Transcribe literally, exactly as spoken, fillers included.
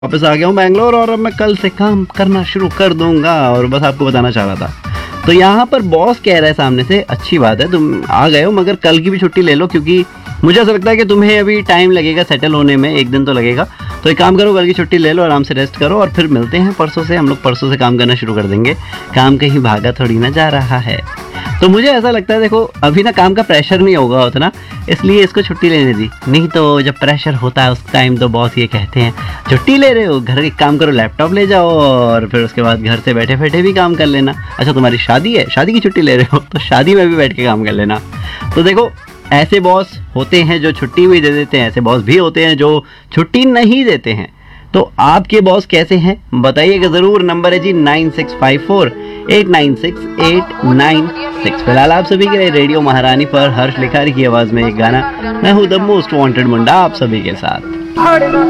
वापस आ गया हूँ बैंगलोर और अब मैं कल से काम करना शुरू कर दूंगा। और बस आपको बताना चाह रहा था, तो यहाँ पर बॉस कह रहा है सामने से, अच्छी बात है तुम आ गए हो, मगर कल की भी छुट्टी ले लो, क्योंकि मुझे ऐसा लगता है कि तुम्हें अभी टाइम लगेगा सेटल होने में, एक दिन तो लगेगा। तो एक काम करो, कल की छुट्टी ले लो, आराम से रेस्ट करो और फिर मिलते हैं परसों से। हम लोग परसों से काम करना शुरू कर देंगे, काम कहीं भागा थोड़ी ना जा रहा है। तो मुझे ऐसा लगता है, देखो अभी ना काम का प्रेशर नहीं होगा उतना, इसलिए इसको छुट्टी लेने दी। नहीं तो जब प्रेशर होता है उस टाइम तो बॉस ये कहते हैं छुट्टी ले रहे हो, घर एक काम करो, लैपटॉप ले जाओ और फिर उसके बाद घर से बैठे बैठे भी काम कर लेना। अच्छा तुम्हारी शादी है, शादी की छुट्टी ले रहे हो तो शादी में भी बैठ के काम कर लेना। तो देखो ऐसे बॉस होते हैं जो छुट्टी भी दे देते हैं, ऐसे बॉस भी होते हैं जो छुट्टी नहीं देते हैं। तो आपके बॉस कैसे हैं बताइएगा ज़रूर। नंबर है जी nine six five four eight nine six eight nine six. फिलहाल आप सभी के लिए रेडियो महारानी पर हर्ष लिखारी की आवाज़ में एक गाना, मैं हूँ द मोस्ट वांटेड मुंडा आप सभी के साथ।